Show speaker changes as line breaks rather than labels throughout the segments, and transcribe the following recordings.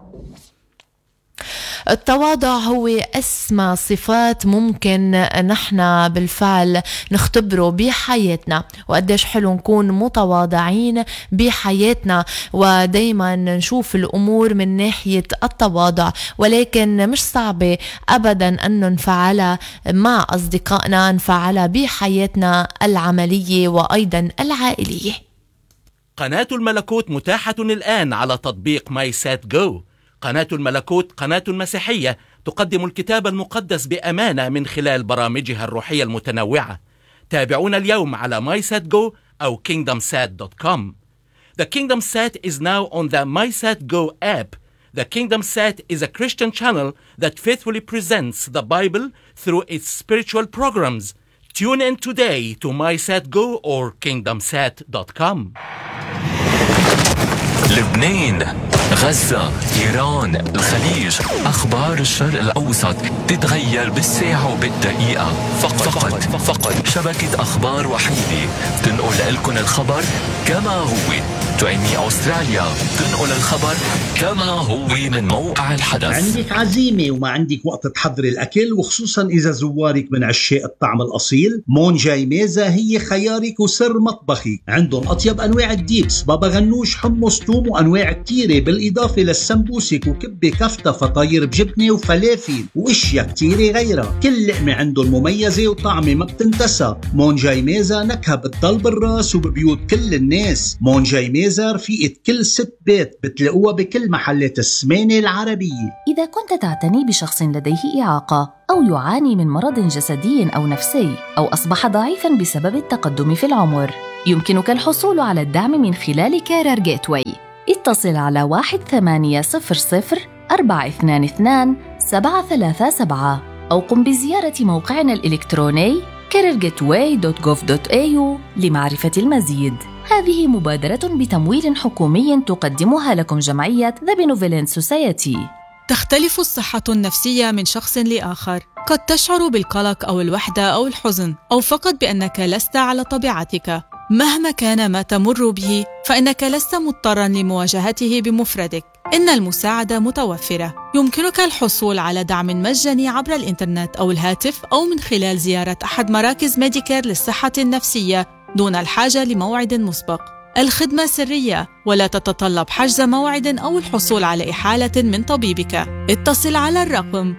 التواضع هو أسمى صفات ممكن نحن بالفعل نختبره بحياتنا، وقديش حلو نكون متواضعين بحياتنا ودايما نشوف الأمور من ناحية التواضع، ولكن مش صعبة أبدا أن نفعلها مع أصدقائنا، نفعلها بحياتنا العملية وأيضا العائلية.
قناة الملكوت متاحة الآن على تطبيق ماي سات جو. قناة الملكوت قناة مسيحية تقدم الكتاب المقدس بأمانة من خلال برامجها الروحية المتنوعة. تابعونا اليوم على MySatGo أو KingdomSat.com. The Kingdom Sat is now on the MySatGo app. The Kingdom Sat is a Christian channel that faithfully presents the Bible through its spiritual programs. Tune in today to MySatGo or KingdomSat.com.
لبنان، غزة، إيران، الخليج، أخبار الشرق الأوسط تتغير بالساعة وبالدقيقة. فقط شبكة أخبار وحيدة تنقل لكم الخبر كما هو. تعيني أستراليا تنقل الخبر كما هو من موقع الحدث.
عندك عزيمة وما عندك وقت تحضري الأكل، وخصوصا إذا زوارك من عشاق الطعم الأصيل، مونجاي ميزة هي خيارك وسر مطبخك. عندهم أطيب أنواع الديبس، بابا غنوش، حمص، توم، وأنواع كتيرة، بالإضافة للسمبوسك وكبة كفتة، فطاير بجبنة وفلافل وإشياء كتيرة غيرها. كل لقمة عندهم مميزة وطعمة ما بتنتسى. مونجاي ميزة نكهة بتضل بالراس وببيوت كل الناس. مونجاي ميزة رفيقة كل ست بيت، بتلاقوها بكل محلات السمانة العربية.
إذا كنت تعتني بشخص لديه إعاقة أو يعاني من مرض جسدي أو نفسي أو أصبح ضعيفاً بسبب التقدم في العمر، يمكنك الحصول على الدعم من خلال كارير جيتواي. اتصل على 1-800-222-737 أو قم بزيارة موقعنا الإلكتروني careergateway.gov.au لمعرفة المزيد. هذه مبادرة بتمويل حكومي تقدمها لكم جمعية The Benevolent Society.
تختلف الصحة النفسية من شخص لآخر. قد تشعر بالقلق أو الوحدة أو الحزن، أو فقط بأنك لست على طبيعتك. مهما كان ما تمر به، فإنك لست مضطراً لمواجهته بمفردك. إن المساعدة متوفرة. يمكنك الحصول على دعم مجاني عبر الإنترنت أو الهاتف، أو من خلال زيارة أحد مراكز ميديكير للصحة النفسية دون الحاجة لموعد مسبق. الخدمة سرية ولا تتطلب حجز موعد أو الحصول على إحالة من طبيبك. اتصل على الرقم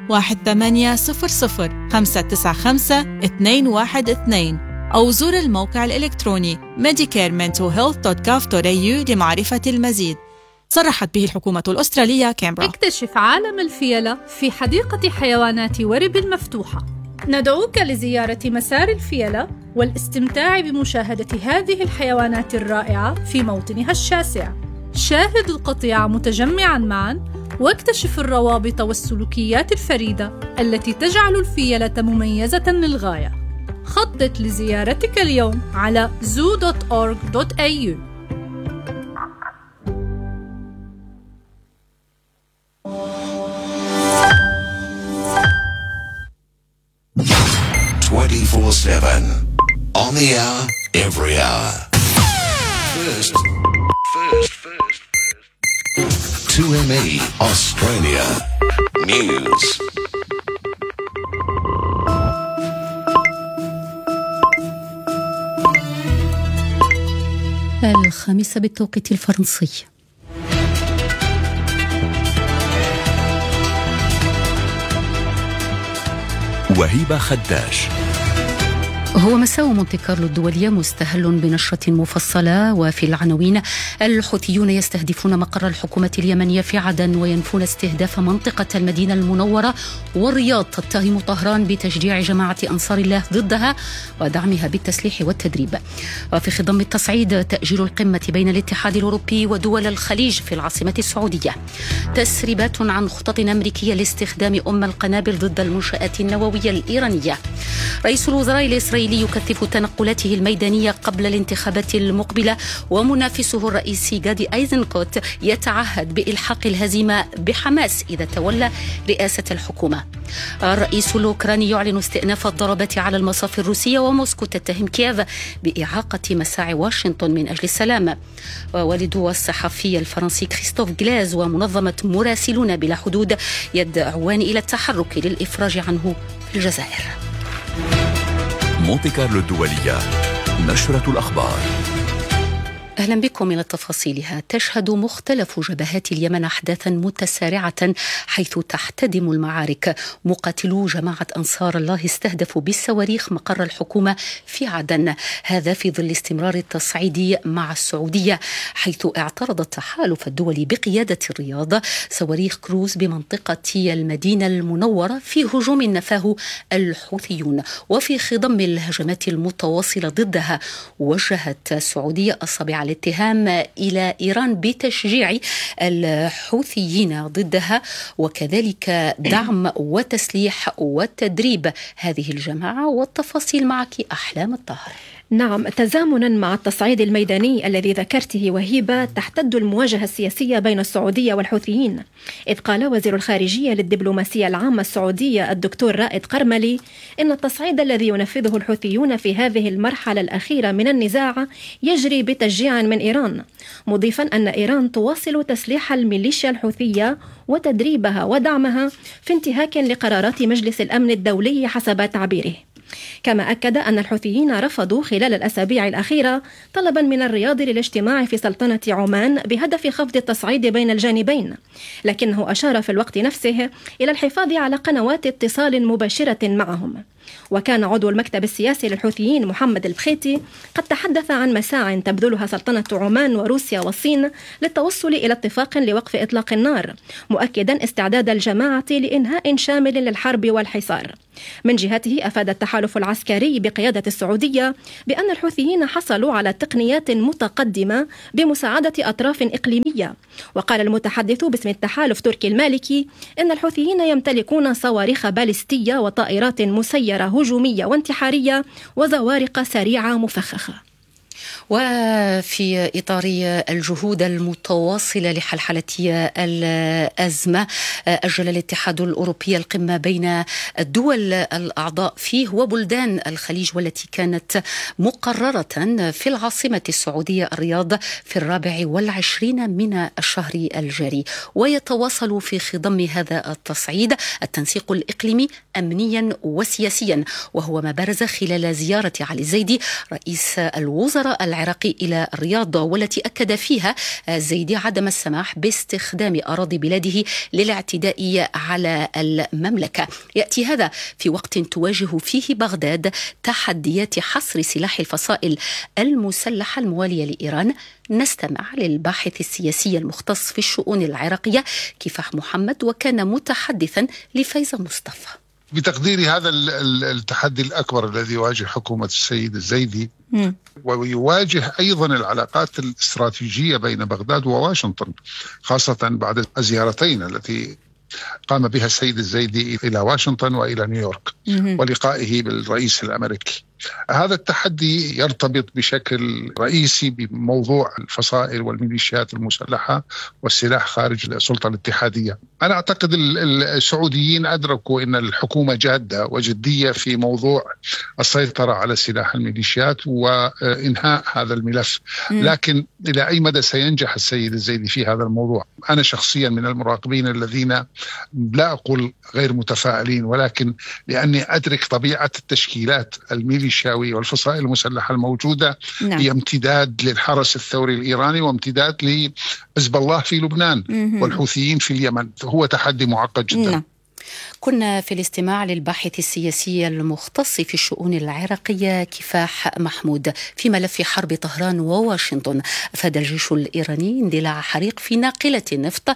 1-800-595-212 أو زور الموقع الإلكتروني medicarementalhealth.gov.au لمعرفة المزيد. صرحت به الحكومة الأسترالية كامبرا.
اكتشف عالم الفيلة في حديقة حيوانات ورب المفتوحة. ندعوك لزيارة مسار الفيلة والاستمتاع بمشاهدة هذه الحيوانات الرائعة في موطنها الشاسع. شاهد القطيع متجمعاً معاً واكتشف الروابط والسلوكيات الفريدة التي تجعل الفيلة مميزة للغاية. خطط لزيارتك اليوم على zoo.org.au.
On the hour, every hour. First. 2ME Australia News.
الخامسة بالتوقيت الفرنسي.
وهيبة خداش.
هو مساء مونتي كارلو الدولية مستهل بنشرة مفصلة. وفي العناوين: الحوثيون يستهدفون مقر الحكومة اليمنية في عدن وينفون استهداف منطقة المدينة المنورة، والرياض تتهم طهران بتشجيع جماعة أنصار الله ضدها ودعمها بالتسليح والتدريب. وفي خضم التصعيد: تأجيل القمة بين الاتحاد الأوروبي ودول الخليج في العاصمة السعودية. تسريبات عن خطط أمريكية لاستخدام القنابل ضد المنشآت النووية الإيرانية. رئيس الوزراء الإسرائيلي الإسرائيلي يكثف تنقلاته الميدانية قبل الانتخابات المقبلة، ومنافسه الرئيسي غادي أيزنكوت يتعهد بإلحاق الهزيمة بحماس إذا تولى رئاسة الحكومة. الرئيس الأوكراني يعلن استئناف الضربات على المصافي الروسية، وموسكو تتهم كييف بإعاقة مساعي واشنطن من أجل السلام. ووالد الصحفي الفرنسي كريستوف غلاز ومنظمة مراسلون بلا حدود يدعوان إلى التحرك للإفراج عنه في الجزائر.
مونتي كارلو الدولية، نشرة الأخبار.
أهلا بكم إلى تفاصيلها. تشهد مختلف جبهات اليمن أحداثا متسارعة حيث تحتدم المعارك. مقاتلو جماعة أنصار الله استهدفوا بالصواريخ مقر الحكومة في عدن، هذا في ظل استمرار التصعيد مع السعودية، حيث اعترض التحالف الدولي بقيادة الرياض صواريخ كروز بمنطقة المدينة المنورة في هجوم نفاه الحوثيون. وفي خضم الهجمات المتواصلة ضدها، وجهت السعودية أصابع الاتهام إلى إيران بتشجيع الحوثيين ضدها، وكذلك دعم وتسليح وتدريب هذه الجماعة. والتفاصيل معك أحلام الطاهر.
نعم، تزامنا مع التصعيد الميداني الذي ذكرته وهيبة، تحتد المواجهة السياسية بين السعودية والحوثيين، إذ قال وزير الخارجية للدبلوماسية العامة السعودية الدكتور رائد قرملي إن التصعيد الذي ينفذه الحوثيون في هذه المرحلة الأخيرة من النزاع يجري بتشجيع من إيران، مضيفا أن إيران تواصل تسليح الميليشيا الحوثية وتدريبها ودعمها في انتهاك لقرارات مجلس الأمن الدولي حسب تعبيره. كما أكد أن الحوثيين رفضوا خلال الأسابيع الأخيرة طلبا من الرياض للاجتماع في سلطنة عمان بهدف خفض التصعيد بين الجانبين، لكنه أشار في الوقت نفسه إلى الحفاظ على قنوات اتصال مباشرة معهم. وكان عضو المكتب السياسي للحوثيين محمد البخيتي قد تحدث عن مساعٍ تبذلها سلطنة عمان وروسيا والصين للتوصل إلى اتفاق لوقف إطلاق النار، مؤكدا استعداد الجماعة لإنهاء شامل للحرب والحصار. من جهته أفاد التحالف العسكري بقيادة السعودية بأن الحوثيين حصلوا على تقنيات متقدمة بمساعدة أطراف إقليمية. وقال المتحدث باسم التحالف تركي المالكي إن الحوثيين يمتلكون صواريخ باليستية وطائرات مسيرة هجومية وانتحارية وزوارق سريعة مفخخة.
وفي إطار الجهود المتواصلة لحلحلة الأزمة، أجل الاتحاد الأوروبي القمة بين الدول الأعضاء فيه وبلدان الخليج، والتي كانت مقررة في العاصمة السعودية الرياض في 24 من الشهر الجاري. ويتواصل في خضم هذا التصعيد التنسيق الإقليمي أمنيا وسياسيا، وهو ما برز خلال زيارة علي الزيدي رئيس الوزراء العراقي إلى الرياض، والتي أكد فيها الزيدي عدم السماح باستخدام أراضي بلاده للاعتداء على المملكة. يأتي هذا في وقت تواجه فيه بغداد تحديات حصر سلاح الفصائل المسلحة الموالية لإيران. نستمع للباحث السياسي المختص في الشؤون العراقية كفاح محمد، وكان متحدثا لفيزة مصطفى.
بتقديري هذا التحدي الأكبر الذي يواجه حكومة السيد الزيدي، ويواجه أيضا العلاقات الاستراتيجية بين بغداد وواشنطن، خاصة بعد الزيارتين التي قام بها السيد الزيدي إلى واشنطن وإلى نيويورك ولقائه بالرئيس الأمريكي. هذا التحدي يرتبط بشكل رئيسي بموضوع الفصائل والميليشيات المسلحة والسلاح خارج السلطة الاتحادية. أنا أعتقد السعوديين أدركوا أن الحكومة جادة وجدية في موضوع السيطرة على سلاح الميليشيات وإنهاء هذا الملف، لكن إلى أي مدى سينجح السيد الزيدي في هذا الموضوع؟ أنا شخصيا من المراقبين الذين لا أقول غير متفائلين، ولكن لأني أدرك طبيعة التشكيلات الميليشياوية والفصائل المسلحة الموجودة، هي امتداد للحرس الثوري الإيراني وامتداد لحزب الله في لبنان والحوثيين في اليمن. هو تحدي معقد جدا.
كنا في الاستماع للباحث السياسي المختص في الشؤون العراقية كفاح محمود. في ملف حرب طهران وواشنطن، أفاد الجيش الإيراني اندلاع حريق في ناقلة نفط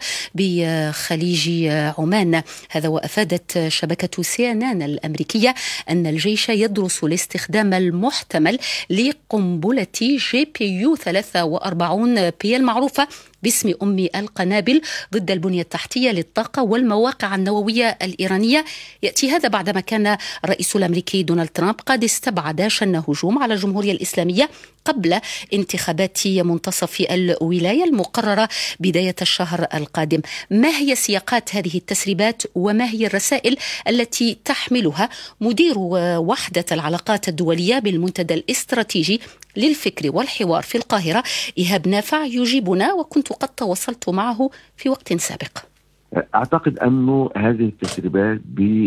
بخليج عمان، هذا وأفادت شبكة CNN الأمريكية أن الجيش يدرس الاستخدام المحتمل لقنبلة GPU 43 المعروفة باسم أم القنابل ضد البنية التحتية للطاقة والمواقع النووية الإيرانية. يأتي هذا بعدما كان الرئيس الأمريكي دونالد ترامب قد استبعد شن هجوم على الجمهورية الإسلامية قبل انتخابات منتصف الولاية المقررة بداية الشهر القادم. ما هي سياقات هذه التسريبات وما هي الرسائل التي تحملها مدير وحدة العلاقات الدولية بالمنتدى الاستراتيجي للفكر والحوار في القاهرة إيهاب نافع يجيبنا، وكنت قد تواصلت معه في وقت سابق.
أعتقد أنه هذه التسريبات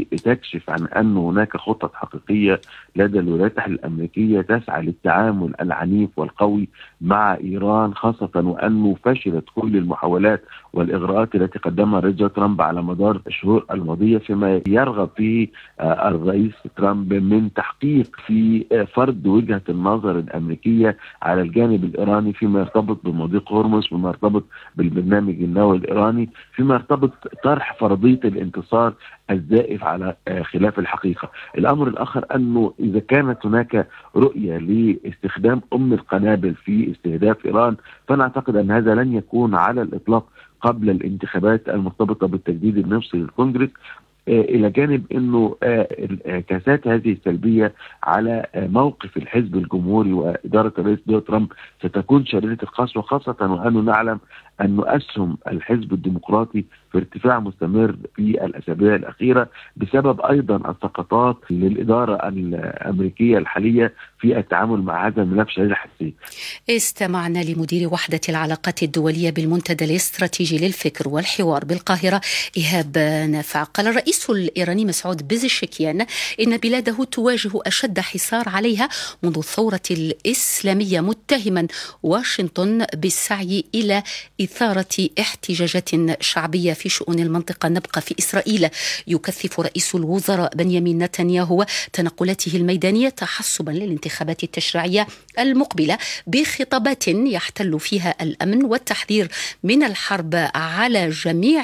بتكشف عن أن هناك خطط حقيقية لدى الولايات المتحدة الأمريكية تسعى للتعامل العنيف والقوي مع إيران، خاصة وأنه فشلت كل المحاولات والإغراءات التي قدمها رئيس ترامب على مدار الشهور الماضية فيما يرغب فيه الرئيس ترامب من تحقيق في فرض وجهة النظر الأمريكية على الجانب الإيراني فيما يرتبط بمضيق هرمز، فيما يرتبط بالبرنامج النووي الإيراني، فيما يرتبط طرح فرضية الانتصار الزائف على خلاف الحقيقة. الأمر الآخر أنه إذا كانت هناك رؤية لاستخدام أم القنابل في استهداف إيران، فأنا أعتقد أن هذا لن يكون على الإطلاق قبل الانتخابات المرتبطة بالتجديد النفسي للكونغرس، إلى جانب أنه انعكاسات هذه السلبية على موقف الحزب الجمهوري وإدارة الرئيس دونالد ترامب ستكون شديدة القسوة، خاصة وأنه نعلم أن أسهم الحزب الديمقراطي في ارتفاع مستمر في الأسابيع الأخيرة بسبب أيضا السقطات للإدارة الأمريكية الحالية في التعامل مع هذا الملف شديد الحساسية.
استمعنا لمدير وحدة العلاقات الدولية بالمنتدى الاستراتيجي للفكر والحوار بالقاهرة إيهاب نافع. قال الرئيس الإيراني مسعود بيزشكيان إن بلاده تواجه أشد حصار عليها منذ الثورة الإسلامية، متهما واشنطن بالسعي إلى إثارة احتجاجات شعبية في شؤون المنطقة. نبقى في إسرائيل. يكثف رئيس الوزراء بنيامين نتنياهو تنقلاته الميدانية تحسبا للانتخابات التشريعية المقبلة بخطابات يحتل فيها الأمن والتحذير من الحرب على جميع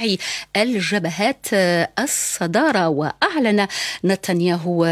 الجبهات الصدارة. وأعلن نتنياهو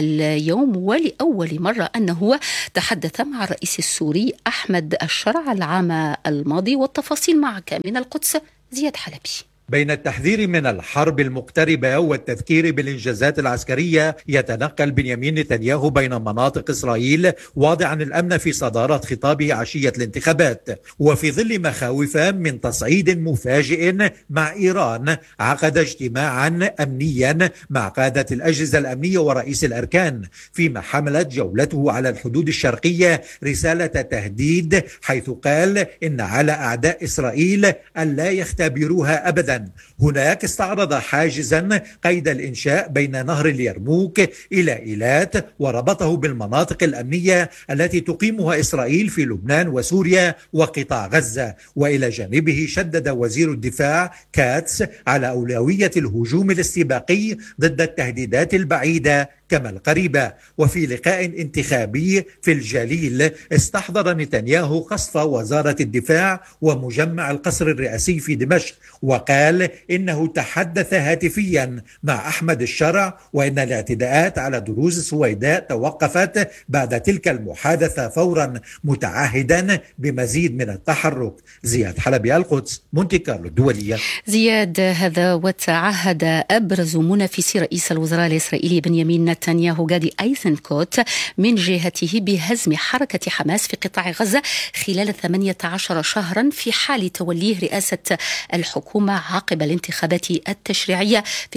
اليوم ولأول مرة أنه تحدث مع الرئيس السوري أحمد الشرع العام الماضي. والتفاصيل معك من القدس زياد حلبي.
بين التحذير من الحرب المقتربة والتذكير بالإنجازات العسكرية، يتنقل بنيامين نتنياهو بين مناطق إسرائيل واضعا الأمن في صدارة خطابه عشية الانتخابات. وفي ظل مخاوف من تصعيد مفاجئ مع إيران، عقد اجتماعا أمنيا مع قادة الأجهزة الأمنية ورئيس الأركان، فيما حملت جولته على الحدود الشرقية رسالة تهديد، حيث قال إن على أعداء إسرائيل ألا يختبروها أبدا. هناك استعرض حاجزا قيد الإنشاء بين نهر اليرموك إلى إيلات، وربطه بالمناطق الأمنية التي تقيمها إسرائيل في لبنان وسوريا وقطاع غزة. وإلى جانبه شدد وزير الدفاع كاتس على أولوية الهجوم الاستباقي ضد التهديدات البعيدة كما القريبة. وفي لقاء انتخابي في الجليل، استحضر نتنياهو قصف وزارة الدفاع ومجمع القصر الرئاسي في دمشق، وقال إنه تحدث هاتفيا مع أحمد الشرع، وإن الاعتداءات على دروز السويداء توقفت بعد تلك المحادثة فورا، متعهدا بمزيد من التحرك. زياد حلبي، القدس، مونتي كارلو الدولية.
زياد، هذا وتعهد أبرز منافسي رئيس الوزراء الإسرائيلي بنيامين نتنياهو غادي أيزنكوت من جهته بهزم حركة حماس في قطاع غزة خلال 18 شهرا في حال توليه رئاسة الحكومة عقب الانتخابات التشريعية في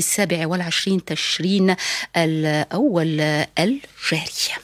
27 تشرين الأول الجاري.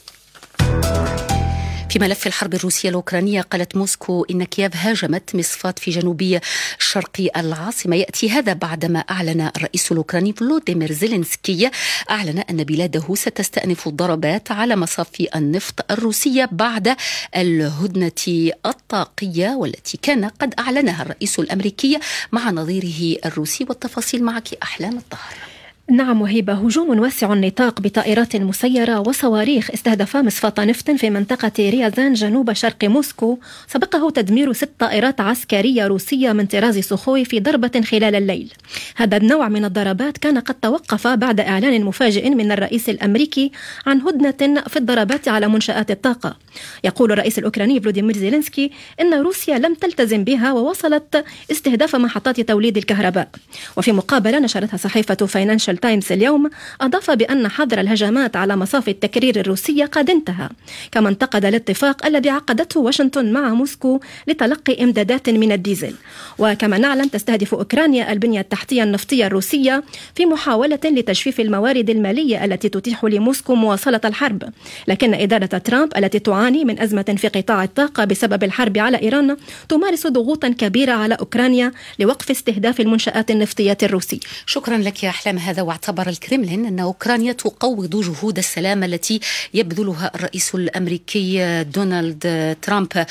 في ملف الحرب الروسية الأوكرانية، قالت موسكو إن كييف هاجمت مصفات في جنوبي شرق العاصمة. يأتي هذا بعدما أعلن الرئيس الأوكراني فلوديمير زيلينسكي أن بلاده ستستأنف الضربات على مصافي النفط الروسية بعد الهدنة الطاقية والتي كان قد أعلنها الرئيس الأمريكي مع نظيره الروسي. والتفاصيل معك أحلام الطاهر.
نعم وهبة، هجوم واسع النطاق بطائرات مسيرة وصواريخ استهدف مصفاة نفط في منطقة ريازان جنوب شرق موسكو، سبقه تدمير 6 طائرات عسكرية روسية من طراز سخوي في ضربة خلال الليل. هذا النوع من الضربات كان قد توقف بعد إعلان مفاجئ من الرئيس الأمريكي عن هدنة في الضربات على منشآت الطاقة. يقول الرئيس الأوكراني فلوديمير زيلينسكي إن روسيا لم تلتزم بها ووصلت استهداف محطات توليد الكهرباء. وفي مقابلة نشرتها صحيفة فاينانشال تايمز اليوم، أضاف بأن حظر الهجمات على مصافي التكرير الروسية قد انتهى، كما انتقد الاتفاق الذي عقدته واشنطن مع موسكو لتلقي إمدادات من الديزل. وكما نعلم تستهدف أوكرانيا البنية التحتية النفطية الروسية في محاولة لتجفيف الموارد المالية التي تتيح لموسكو مواصلة الحرب، لكن إدارة ترامب التي تعاني من أزمة في قطاع الطاقة بسبب الحرب على إيران تمارس ضغوطا كبيرة على أوكرانيا لوقف استهداف المنشآت النفطية الروسية.
شكرا لك يا أحلام. هذا واعتبر الكرملين أن أوكرانيا تقوض جهود السلام التي يبذلها الرئيس الأمريكي دونالد ترامب،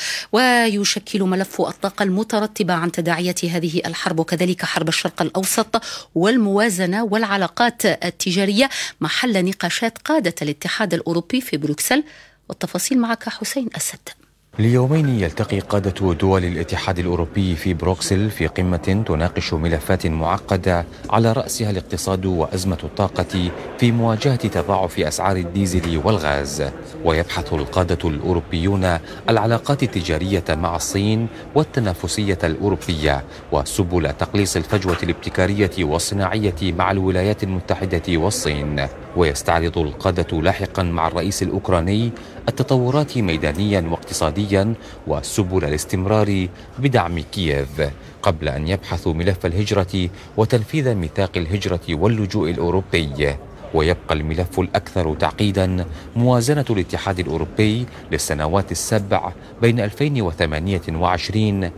ويشكل ملف الطاقة المترتبة عن تداعيات هذه الحرب وكذلك حرب الشرق الأوسط والموازنة والعلاقات التجارية محل نقاشات قادة الاتحاد الأوروبي في بروكسل. والتفاصيل معك حسين أسد.
ليومين يلتقي قادة دول الاتحاد الأوروبي في بروكسل في قمة تناقش ملفات معقدة على رأسها الاقتصاد وأزمة الطاقة في مواجهة تضاعف أسعار الديزل والغاز. ويبحث القادة الأوروبيون العلاقات التجارية مع الصين والتنافسية الأوروبية وسبل تقليص الفجوة الابتكارية والصناعية مع الولايات المتحدة والصين. ويستعرض القادة لاحقا مع الرئيس الأوكراني التطورات ميدانيا واقتصاديا وسبل الاستمرار بدعم كييف، قبل أن يبحثوا ملف الهجرة وتنفيذ ميثاق الهجرة واللجوء الأوروبي. ويبقى الملف الأكثر تعقيدا موازنة الاتحاد الأوروبي للسنوات السبع بين 2028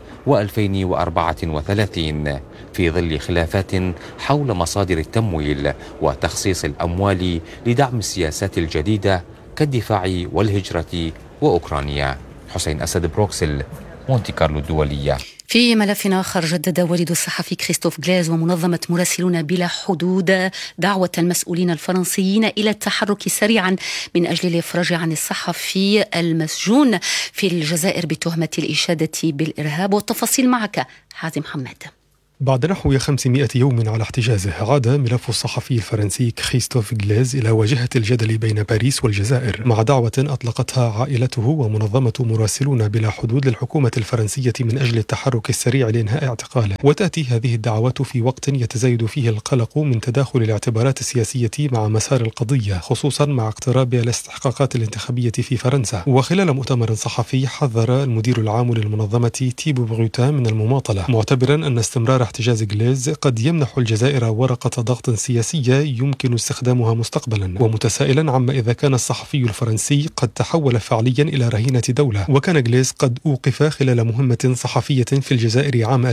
و2034 في ظل خلافات حول مصادر التمويل وتخصيص الأموال لدعم السياسات الجديدة كالدفاع والهجرة وأوكرانيا. حسين أسد، بروكسل، مونتي كارلو الدولية.
في ملف آخر، جدد والد الصحفي كريستوف غليز ومنظمة مراسلون بلا حدود دعوة المسؤولين الفرنسيين إلى التحرك سريعا من أجل الإفراج عن الصحفي المسجون في الجزائر بتهمة الإشادة بالإرهاب. والتفاصيل معك حازم حماد.
بعد نحو 500 يوم على احتجازه، عاد ملف الصحفي الفرنسي كريستوف غليز إلى واجهة الجدل بين باريس والجزائر، مع دعوة أطلقتها عائلته ومنظمة مراسلون بلا حدود للحكومة الفرنسية من أجل التحرك السريع لإنهاء اعتقاله. وتأتي هذه الدعوات في وقت يتزايد فيه القلق من تداخل الاعتبارات السياسية مع مسار القضية، خصوصا مع اقتراب الاستحقاقات الانتخابية في فرنسا. وخلال مؤتمر صحفي حذر المدير العام للمنظمة تيبو بغوتان من المماطلة، معتبرا أن استمرار احتجاز غليز قد يمنح الجزائر ورقة ضغط سياسية يمكن استخدامها مستقبلا، ومتسائلا عما إذا كان الصحفي الفرنسي قد تحول فعليا إلى رهينة دولة. وكان غليز قد أوقف خلال مهمة صحفية في الجزائر عام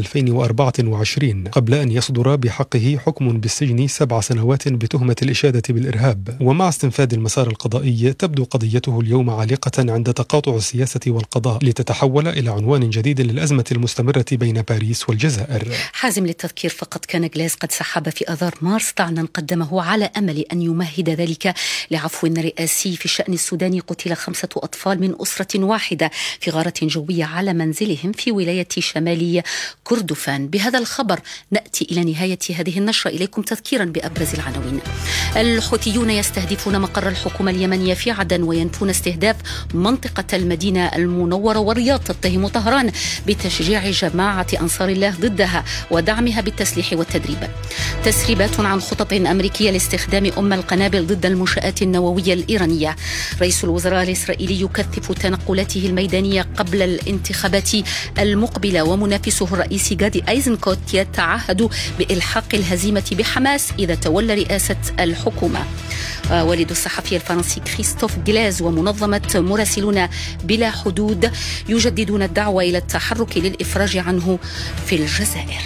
2024 قبل أن يصدر بحقه حكم بالسجن 7 سنوات بتهمة الإشادة بالإرهاب. ومع استنفاذ المسار القضائي تبدو قضيته اليوم عالقة عند تقاطع السياسة والقضاء لتتحول إلى عنوان جديد للأزمة المستمرة بين باريس والجزائر.
حازم، للتذكير فقط، كان غليز قد سحب في آذار مارس طعنا قدمه على أمل أن يمهد ذلك لعفو رئاسي في الشأن السوداني. قتل 5 أطفال من أسرة واحدة في غارة جوية على منزلهم في ولاية شمالي كردفان. بهذا الخبر نأتي إلى نهاية هذه النشرة. إليكم تذكيرا بأبرز العناوين. الحوثيون يستهدفون مقر الحكومة اليمنية في عدن وينفون استهداف منطقة المدينة المنورة. والرياض تتهم طهران بتشجيع جماعة أنصار الله ضدها ودعمها بالتسليح والتدريب. تسريبات عن خطط أمريكية لاستخدام القنابل ضد المنشآت النووية الإيرانية. رئيس الوزراء الإسرائيلي يكثف تنقلاته الميدانية قبل الانتخابات المقبلة. ومنافسه الرئيسي غادي أيزنكوت يتعهد بإلحاق الهزيمة بحماس إذا تولى رئاسة الحكومة. والد الصحفي الفرنسي كريستوف غليز ومنظمة مراسلون بلا حدود يجددون الدعوة إلى التحرك للإفراج عنه في الجزائر.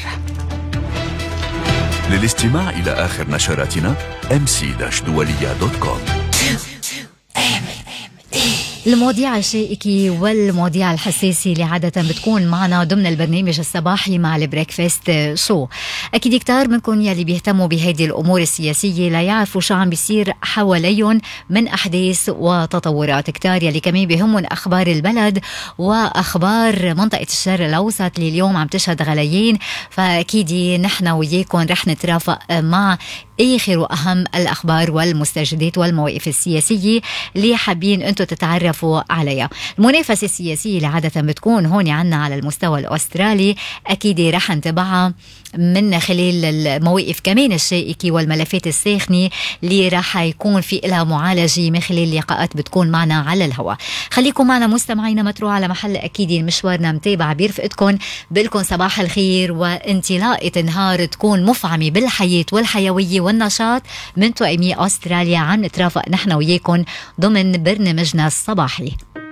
للاستماع إلى آخر نشراتنا mc-dualia.com.
المواضيع الشائكة والمواضيع الحساسة اللي عادة بتكون معنا ضمن البرنامج الصباحي مع البريكفاست شو. أكيد كتار منكم يلي بيهتموا بهذه الأمور السياسية لا يعرفوا شو عم بيصير حواليهم من أحداث وتطورات. كتار يلي كمان بيهمون أخبار البلد وأخبار منطقة الشرق الأوسط اللي اليوم عم تشهد غليين، فأكيد نحن وياكم رح نترافق مع آخر وأهم الأخبار والمستجدات والمواقف السياسية اللي حابين أنتم تتعرفوا عليها. المنافسة السياسية اللي عادة بتكون هون عنا على المستوى الأسترالي أكيد رح نتبعها من خلال المواقف كمان الشائكة والملفات الساخنة اللي رح يكون في لها معالجة من خلال لقاءات بتكون معنا على الهواء. خليكم معنا مستمعينا، ما تروحوا على محل، أكيد مشوارنا متابع برفقتكم. بلكم صباح الخير وانطلاقة نهار تكون مفعمة بالحياة والحيوية والنشاط من توأمي أستراليا. عم نترافق نحن وياكم ضمن برنامجنا الصباحي.